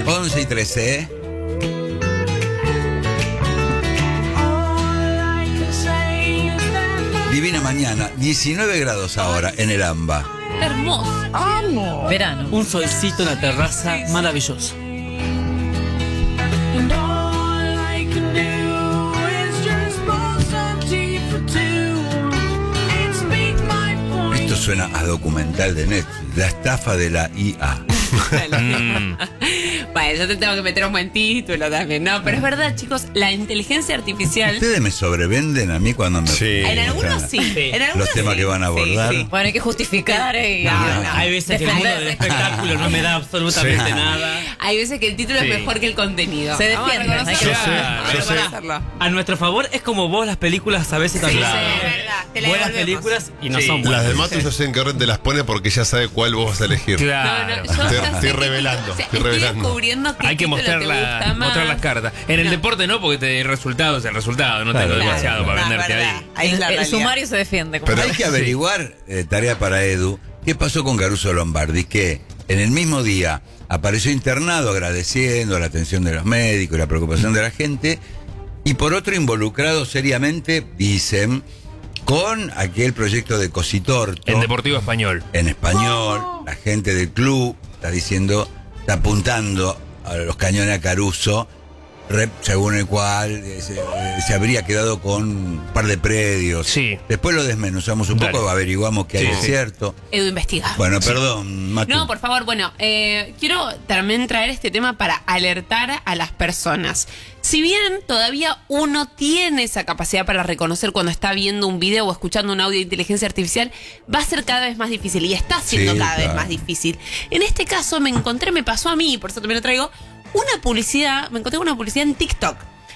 11:13, ¿eh? Divina mañana, 19 grados ahora en el AMBA. Hermoso. ¡Amo! Verano. Un solcito en la terraza maravilloso. Esto suena a documental de Netflix, la estafa de la IA. Bueno, yo te tengo que meter un buen título también, ¿no? Pero es verdad, chicos, la inteligencia artificial... Ustedes me sobrevenden a mí cuando me... Sí. En algunos sí. En algunos Los temas sí. que van a abordar. Sí. Bueno, hay que justificar. Hay veces que el mundo del espectáculo no me da absolutamente nada. Hay veces que el título es mejor que el contenido. Se Vamos a defiende, hay que reconocerlo. Yo sé. Reconocerlo. A nuestro favor es como vos las películas a veces también. Sí, es verdad. Te la Buenas devolvemos. películas y no Sí. son Las buenas. de Matu yo sé en qué orden te las pone porque ya sabe cuál vos vas a elegir. Claro. Yo ya Estoy sé que- revelando, o sea, estoy revelando. descubriendo qué Hay que título te mostrar gusta más. las cartas. En el No. deporte no, porque el resultado es el resultado. No tengo Claro, demasiado para es venderte verdad. ahí. Ahí es la El realidad. sumario se defiende. como- Pero- Hay que averiguar, tarea para Edu, qué pasó con Caruso Lombardi, que en el mismo día apareció internado agradeciendo la atención de los médicos y la preocupación de la gente, y por otro involucrado seriamente, dicen, con aquel proyecto de Cositorto. En Deportivo Español. En español, la gente del club está diciendo, está apuntando a los cañones a Caruso, según el cual se habría quedado con un par de predios. Sí. Después lo desmenuzamos un poco, Dale. averiguamos que Sí, hay sí. cierto. Edu, investiga. Bueno, perdón, Matu. No, por favor, bueno, quiero también traer este tema para alertar a las personas. Si bien todavía uno tiene esa capacidad para reconocer cuando está viendo un video o escuchando un audio de inteligencia artificial, va a ser cada vez más difícil y está siendo Sí, cada vez claro. más difícil. En este caso me pasó a mí, por eso también lo traigo, me encontré una publicidad en TikTok.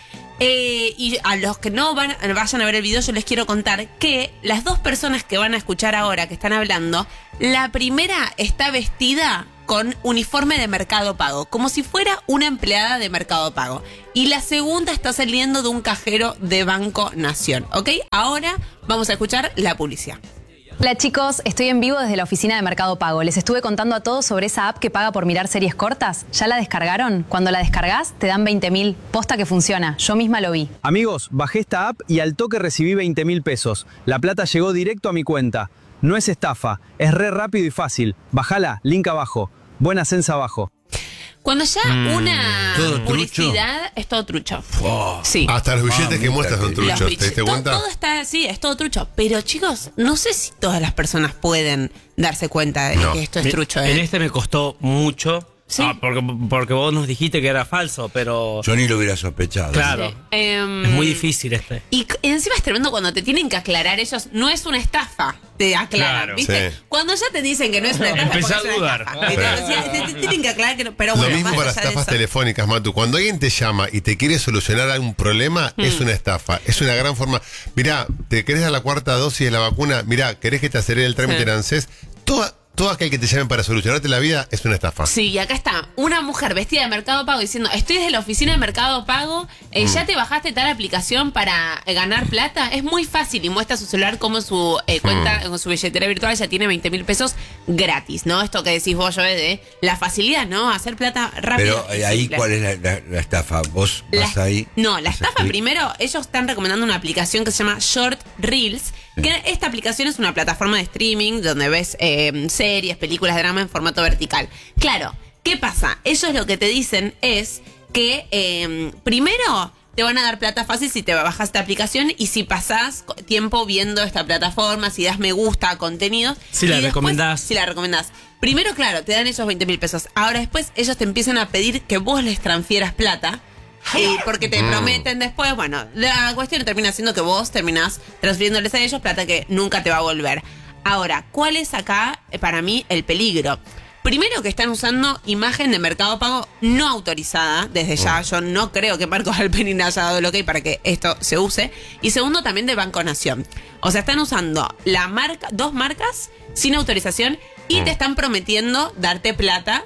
Y a los que no vayan a ver el video, yo les quiero contar que las dos personas que van a escuchar ahora, que están hablando, la primera está vestida con uniforme de Mercado Pago, como si fuera una empleada de Mercado Pago. Y la segunda está saliendo de un cajero de Banco Nación, ¿ok? Ahora vamos a escuchar la publicidad. Hola chicos, estoy en vivo desde la oficina de Mercado Pago. Les estuve contando a todos sobre esa app que paga por mirar series cortas. ¿Ya la descargaron? Cuando la descargas te dan 20.000. Posta que funciona, yo misma lo vi. Amigos, bajé esta app y al toque recibí 20.000 pesos. La plata llegó directo a mi cuenta. No es estafa, es re rápido y fácil. Bajala, link abajo. Buena sensa abajo. Cuando ya una ¿todo publicidad es todo trucho. Sí. Hasta los billetes que Mamita muestras son querida. Los truchos, ¿te bichos, diste cuenta? todo está, sí, es todo trucho. Pero chicos, no sé si todas las personas pueden darse cuenta de No. que esto es trucho. En este me costó mucho. Sí. Porque vos nos dijiste que era falso, pero. Yo ni lo hubiera sospechado. Claro. Sí. Es muy difícil este. Y encima es tremendo cuando te tienen que aclarar ellos, no es una estafa, te aclaran, Claro. ¿viste? Sí. Cuando ya te dicen que no es una estafa, Empezá porque a es una dudar. estafa, ¿viste? O sea, te tienen que aclarar que no, pero bueno, Lo mismo más para allá de estafas eso. telefónicas, Matu. Cuando alguien te llama y te quiere solucionar algún problema, es una estafa. Es una gran forma. Mirá, ¿te querés dar la cuarta dosis de la vacuna? Mirá, ¿querés que te acelere el trámite Sí. en ANSES? Todo aquel que te llame para solucionarte la vida es una estafa. Sí, y acá está una mujer vestida de Mercado Pago diciendo, estoy desde la oficina de Mercado Pago, ¿ya te bajaste tal aplicación para ganar plata? Es muy fácil y muestra su celular como su cuenta, con su billetera virtual ya tiene 20.000 pesos gratis, ¿no? Esto que decís vos, Joe, de la facilidad, ¿no? Hacer plata rápido. Pero y ahí, simple. ¿cuál es la estafa? ¿Vos La- vas ahí? No, la haces estafa clic. primero, ellos están recomendando una aplicación que se llama Short Reels, que esta aplicación es una plataforma de streaming donde ves series, películas, drama en formato vertical. Claro, ¿qué pasa? Ellos lo que te dicen es que primero te van a dar plata fácil si te bajas esta aplicación y si pasás tiempo viendo esta plataforma, si das me gusta a contenidos. Si la y después, recomendás. Si la recomendás. Primero, claro, te dan esos 20.000 pesos. Ahora después ellos te empiezan a pedir que vos les transfieras plata. Porque te prometen después, bueno, la cuestión termina siendo que vos terminás transfiriéndoles a ellos plata que nunca te va a volver. Ahora, ¿cuál es acá, para mí, el peligro? Primero que están usando imagen de Mercado Pago no autorizada, desde ya. Yo no creo que Marcos Alperín haya dado el ok para que esto se use. Y segundo, también de Banco Nación. O sea, están usando dos marcas sin autorización y te están prometiendo darte plata,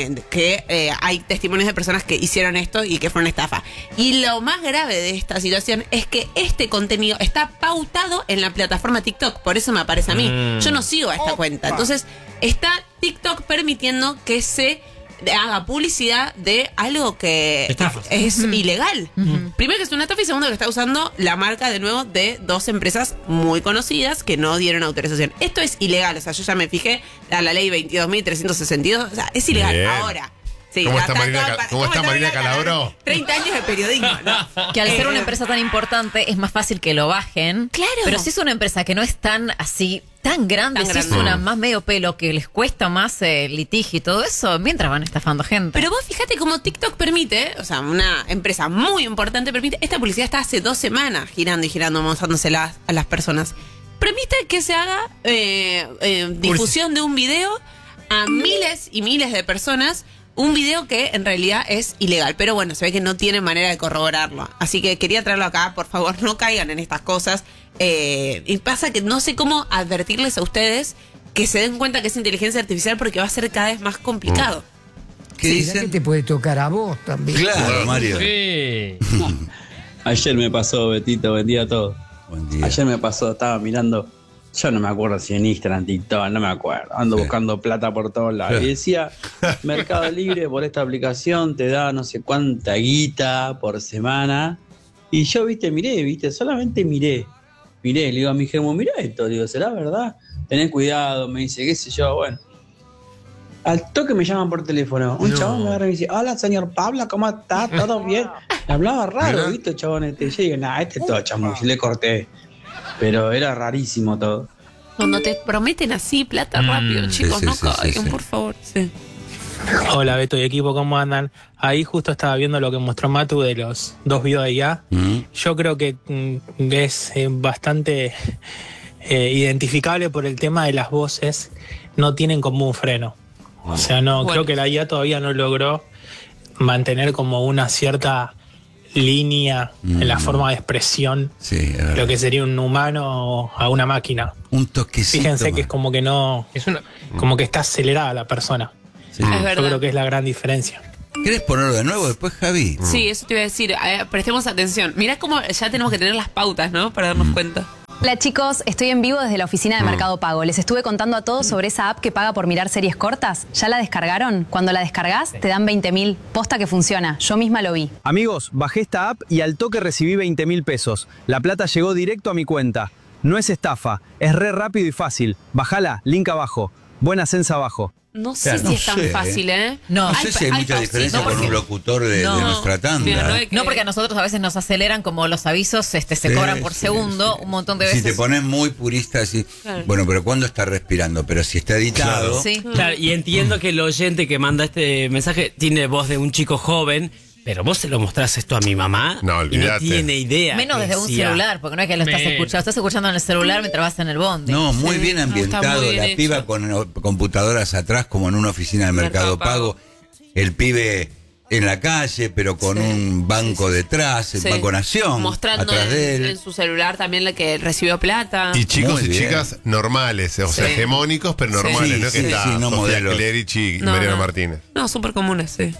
que hay testimonios de personas que hicieron esto y que fue una estafa. Y lo más grave de esta situación es que este contenido está pautado en la plataforma TikTok, por eso me aparece a mí. Yo no sigo a esta cuenta. Entonces, está TikTok permitiendo que se haga publicidad de algo que Estafas. es ilegal. Primero que es una estafa y segundo que está usando la marca de nuevo de 2 empresas muy conocidas que no dieron autorización. Esto es ilegal, o sea, yo ya me fijé a la ley 22.362, o sea, es ilegal. Bien. Ahora. Sí, ¿Cómo ya está Marina todo Cal- cómo está Marina Calabro? 30 años de periodismo, ¿no? Que al ser una empresa tan importante es más fácil que lo bajen. Claro. Pero si es una empresa que no es tan así, tan grande, Tan si es grande. una más medio pelo que les cuesta más litigio y todo eso, mientras van estafando gente. Pero vos fíjate cómo TikTok permite, o sea, una empresa muy importante permite, esta publicidad está hace 2 semanas girando y girando, mostrándosela a las personas. Permite que se haga difusión de un video a miles y miles de personas, un video que en realidad es ilegal, pero bueno, se ve que no tiene manera de corroborarlo. Así que quería traerlo acá, por favor, no caigan en estas cosas. Y pasa que no sé cómo advertirles a ustedes que se den cuenta que es inteligencia artificial porque va a ser cada vez más complicado. ¿Qué Mirá que dicen? te puede tocar a vos también. Claro, Mario. Sí. Ayer me pasó, Betito, buen día a todos. Buen día. Ayer me pasó, estaba mirando, yo no me acuerdo si en Instagram, TikTok, no me acuerdo. Ando Sí. buscando plata por todos lados. Sí. Y decía, Mercado Libre por esta aplicación te da no sé cuánta guita por semana. Y yo, miré, solamente miré. Le digo a mi gemo, mirá esto, digo, ¿será verdad? Tenés cuidado, me dice, qué sé yo, bueno. Al toque me llaman por teléfono. Un chabón me agarra y me dice, hola, señor Pablo, ¿cómo está? ¿Todo bien? Me hablaba raro, Mirá. ¿viste, chabón? Yo digo, nah, este es todo chamuyo, y le corté. Pero era rarísimo todo. Cuando te prometen así plata rápido, chicos, sí, no sí, sí, caigan, sí. por favor. Sí. Hola Beto y equipo, ¿cómo andan? Ahí justo estaba viendo lo que mostró Matu de los 2 videos de IA. Yo creo que es bastante identificable por el tema de las voces, no tienen como un freno. O sea, no, Bueno. creo que la IA todavía no logró mantener como una cierta línea en la forma de expresión, Sí, es verdad. lo que sería un humano a una máquina. Un toquecito. Fíjense que más. es como que no, Es una. como que está acelerada la persona. Sí. Es Yo verdad. creo que es la gran diferencia. ¿Querés ponerlo de nuevo después, Javi? Sí, eso te iba a decir. Prestemos atención. Mirá cómo ya tenemos que tener las pautas, ¿no? Para darnos cuenta. Hola chicos, estoy en vivo desde la oficina de Mercado Pago. Les estuve contando a todos sobre esa app que paga por mirar series cortas. ¿Ya la descargaron? Cuando la descargas te dan 20.000. Posta que funciona. Yo misma lo vi. Amigos, bajé esta app y al toque recibí 20.000 pesos. La plata llegó directo a mi cuenta. No es estafa, es re rápido y fácil. Bajala, link abajo. Buena sensa abajo. No sé Claro, si no es tan sé, fácil, ¿eh? No. No sé si hay mucha diferencia no, con porque- un locutor de No. nuestra tanda. Mira, no hay que- No, porque a nosotros a veces nos aceleran como los avisos, se Sí, cobran por sí, segundo, sí. un montón de Si veces. te pones muy purista, así. Claro. Bueno, pero ¿cuándo está respirando? Pero si está editado. Sí. Claro, y entiendo que el oyente que manda este mensaje tiene voz de un chico joven, pero vos se lo mostrás esto a mi mamá No, y no olvídate. tiene idea. Menos que desde un decía- celular, porque no es que lo estás Menos. escuchando. Estás escuchando en el celular mientras vas en el bondi. No, muy bien No, ambientado. está muy bien la hecho. piba con computadoras atrás, como en una oficina de Mercado Pago. El pibe en la calle, pero con un banco detrás, el Sí. Banco Nación, Mostrando atrás de en él. su celular también la que recibió plata. Y chicos Muy y bien. chicas normales, o sea, Sí. hegemónicos, pero normales, Sí, no que sí, está sí, no Sofía modelos. Clerici y No, Mariana no. Martínez. No, súper comunes, sí.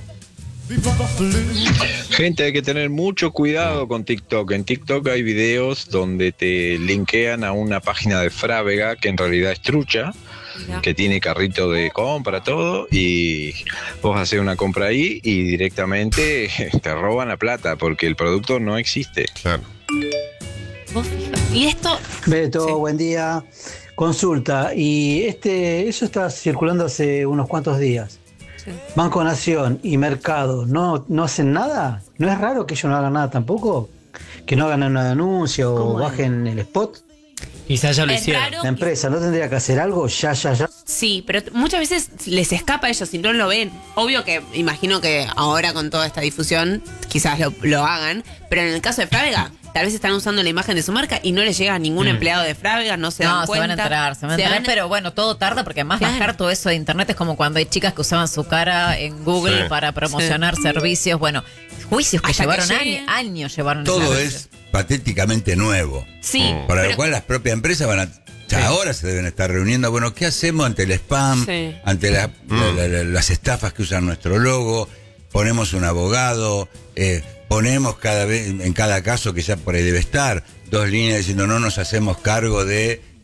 Gente, hay que tener mucho cuidado con TikTok. En TikTok hay videos donde te linkean a una página de Frávega que en realidad es trucha, Mirá. que tiene carrito de compra, todo, y vos haces una compra ahí y directamente te roban la plata porque el producto no existe. Claro. Vos fijate. Y esto. Beto, Sí. buen día. Consulta, y eso está circulando hace unos cuantos días. Sí. Banco Nación y Mercado, ¿no hacen nada? ¿No es raro que ellos no hagan nada tampoco? ¿Que no hagan una denuncia o ¿Cómo es? bajen el spot? Quizás ya lo Es hicieron. raro. ¿La empresa no tendría que hacer algo? Ya. Sí, pero muchas veces les escapa a ellos si no lo ven. Obvio que imagino que ahora con toda esta difusión quizás lo hagan, pero en el caso de Frávega, tal vez están usando la imagen de su marca y no les llega a ningún empleado de Frávega, no se dan No, se cuenta. van a enterar, pero bueno, todo tarda porque además Claro. bajar todo eso de internet es como cuando hay chicas que usaban su cara en Google Sí. para promocionar servicios, bueno, juicios que Hasta que llevaron llegue. años llevaron Todo esos es patéticamente nuevo. Sí, Para pero- lo cual las propias empresas van a. Ya ahora se deben estar reuniendo. Bueno, ¿qué hacemos ante el spam? Sí. Ante las estafas que usan nuestro logo. Ponemos un abogado. Ponemos cada vez, en cada caso que ya por ahí debe estar, 2 líneas diciendo no nos hacemos cargo de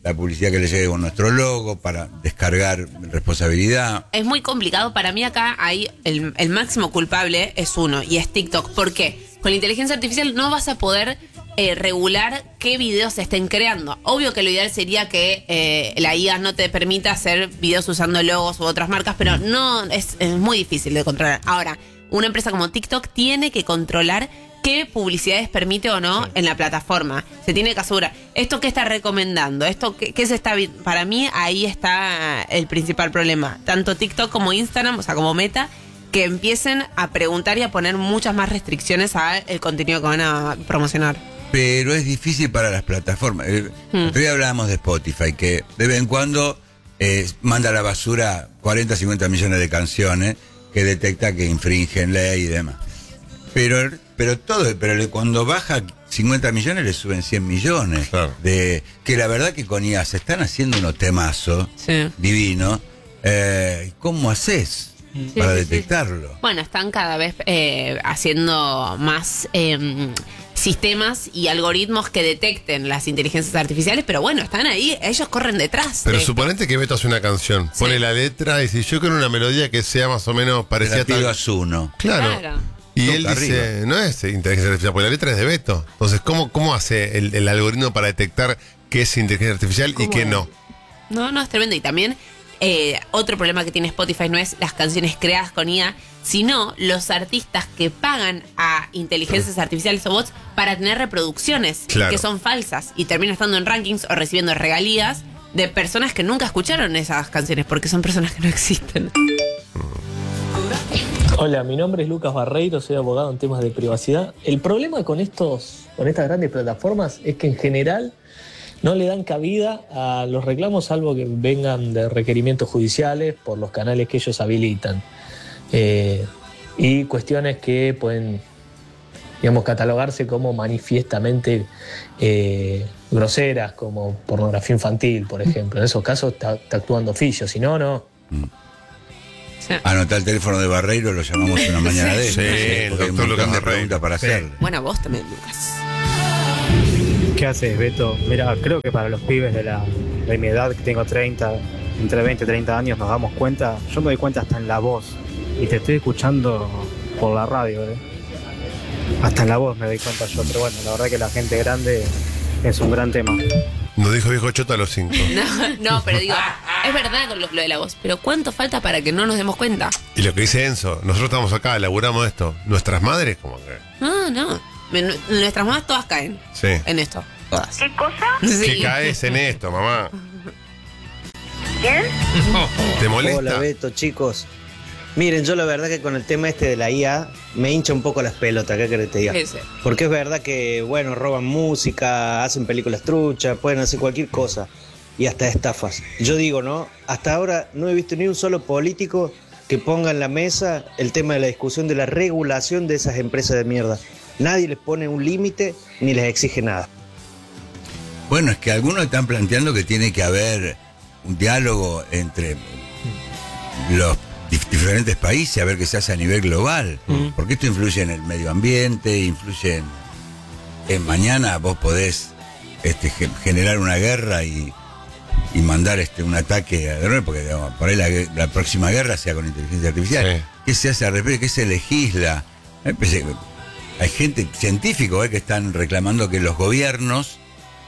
la publicidad que le llegue con nuestro logo, para descargar responsabilidad. Es muy complicado. Para mí acá hay el máximo culpable es uno, y es TikTok. ¿Por qué? Con la inteligencia artificial no vas a poder regular qué videos se estén creando. Obvio que lo ideal sería que la IA no te permita hacer videos usando logos u otras marcas, pero no es muy difícil de controlar. Ahora, una empresa como TikTok tiene que controlar qué publicidades permite o no en la plataforma. Se tiene que asegurar. ¿Esto qué está recomendando? ¿Esto qué se está viendo? Para mí ahí está el principal problema. Tanto TikTok como Instagram, o sea, como Meta, que empiecen a preguntar y a poner muchas más restricciones al contenido que van a promocionar. Pero es difícil para las plataformas. Otro día hablábamos de Spotify, que de vez en cuando manda a la basura 40, 50 millones de canciones que detecta que infringen ley y demás. Pero cuando baja 50 millones le suben 100 millones. Claro. Que la verdad que con IA se están haciendo unos temazos divinos. ¿Cómo haces para detectarlo? Bueno, están cada vez haciendo más sistemas y algoritmos que detecten las inteligencias artificiales, pero bueno, están ahí, ellos corren detrás. Pero suponete que Beto hace una canción, pone la letra y si yo quiero una melodía que sea más o menos parecida a Zuno. Claro. Y él dice, no es inteligencia artificial, porque la letra es de Beto. Entonces, ¿cómo hace el algoritmo para detectar qué es inteligencia artificial y qué no? No, es tremendo. Y también otro problema que tiene Spotify no es las canciones creadas con IA, sino los artistas que pagan a inteligencias artificiales o bots para tener reproducciones que son falsas y terminan estando en rankings o recibiendo regalías de personas que nunca escucharon esas canciones porque son personas que no existen. Hola, mi nombre es Lucas Barreiro, soy abogado en temas de privacidad. El problema con estas grandes plataformas es que en general no le dan cabida a los reclamos salvo que vengan de requerimientos judiciales por los canales que ellos habilitan. Y cuestiones que pueden, digamos, catalogarse como manifiestamente groseras, como pornografía infantil, por ejemplo. En esos casos está actuando oficio, si no, no. Anotá el teléfono de Barreiro, lo llamamos una mañana de eso. el doctor Lucas de preguntas para hacerle. Bueno, vos también, Lucas. ¿Qué haces, Beto? Mira, creo que para los pibes de mi edad, que tengo 30, entre 20 y 30 años, nos damos cuenta. Yo me doy cuenta hasta en la voz. Y te estoy escuchando por la radio, Hasta en la voz me doy cuenta yo. Pero bueno, la verdad que la gente grande es un gran tema. Nos dijo viejo Chota a los 5. No, pero digo, es verdad con lo de la voz. Pero ¿cuánto falta para que no nos demos cuenta? Y lo que dice Enzo, nosotros estamos acá, elaboramos esto. Nuestras madres, como que... No. Nuestras mamás todas caen en esto. Todas. ¿Qué cosa? ¿Qué caes en esto, mamá? ¿Quién? ¿Te molesta? Hola, Beto, chicos. Miren, yo la verdad que con el tema este de la IA me hincha un poco las pelotas, ¿qué querés que te diga? Sí. Porque es verdad que, bueno, roban música, hacen películas truchas, pueden hacer cualquier cosa y hasta estafas. Yo digo, ¿no? Hasta ahora no he visto ni un solo político que ponga en la mesa el tema de la discusión de la regulación de esas empresas de mierda. Nadie les pone un límite ni les exige nada. Bueno, es que algunos están planteando que tiene que haber un diálogo entre los diferentes países, a ver qué se hace a nivel global, porque esto influye en el medio ambiente, influye en mañana vos podés generar una guerra y mandar un ataque a Israel, porque digamos, por ahí la próxima guerra sea con inteligencia artificial. ¿Qué se hace al respecto? ¿Qué se legisla? Hay gente científica que están reclamando que los gobiernos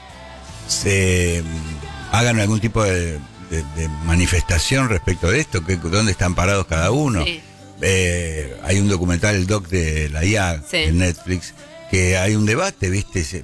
se hagan algún tipo de manifestación respecto de esto, dónde están parados cada uno. Hay un documental, el doc de la IA en Netflix, que hay un debate, ¿viste?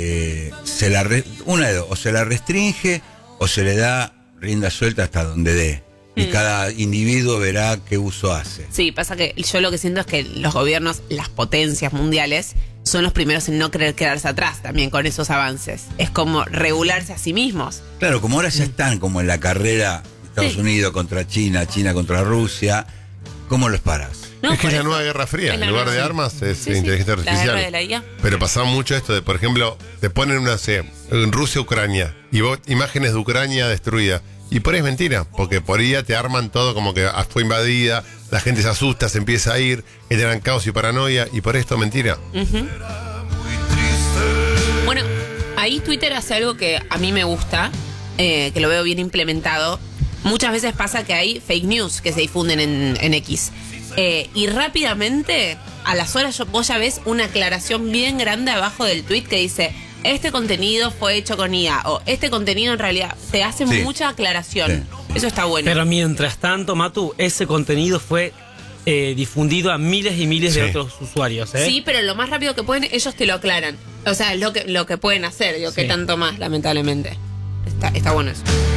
Una de dos, o se la restringe o se le da rienda suelta hasta donde dé. Y cada individuo verá qué uso hace. Sí, pasa que yo lo que siento es que los gobiernos, las potencias mundiales, son los primeros en no querer quedarse atrás también con esos avances. Es como regularse a sí mismos. Claro, como ahora ya están como en la carrera de Estados Unidos contra China, China contra Rusia, ¿cómo los paras? Es que es la nueva Guerra Fría, en lugar de armas es inteligencia artificial. La guerra de la IA. Pero pasaba mucho esto de, por ejemplo, te ponen en Rusia, Ucrania, y vos imágenes de Ucrania destruida. Y por ahí es mentira, porque por IA te arman todo como que fue invadida, la gente se asusta, se empieza a ir, generan caos y paranoia, y por esto es mentira. Bueno, ahí Twitter hace algo que a mí me gusta, que lo veo bien implementado. Muchas veces pasa que hay fake news que se difunden en X. Y rápidamente, a las horas, vos ya ves una aclaración bien grande abajo del tweet que dice: este contenido fue hecho con IA, o este contenido en realidad te hace mucha aclaración. Eso está bueno. Pero mientras tanto, Matu, ese contenido fue difundido a miles y miles de otros usuarios. Sí, pero lo más rápido que pueden, ellos te lo aclaran. O sea, lo que pueden hacer, digo, que tanto más, lamentablemente. Está bueno eso.